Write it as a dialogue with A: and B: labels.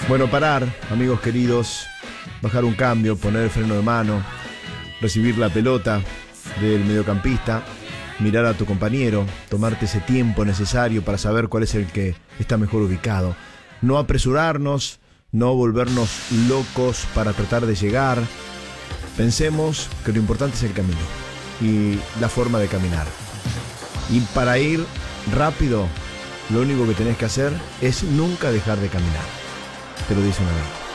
A: Bueno, parar, amigos queridos, bajar un cambio, poner el freno de mano, recibir la pelota del mediocampista, mirar a tu compañero, tomarte ese tiempo necesario para saber cuál es el que está mejor ubicado. No apresurarnos, no volvernos locos para tratar de llegar. Pensemos que lo importante es el camino y la forma de caminar. Y para ir rápido, lo único que tenés que hacer es nunca dejar de caminar. Te lo dice un amigo.